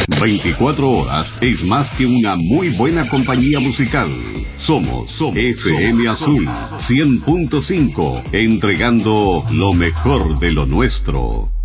24 horas es más que una muy buena compañía musical. Somos FM Azul 100.5, entregando lo mejor de lo nuestro.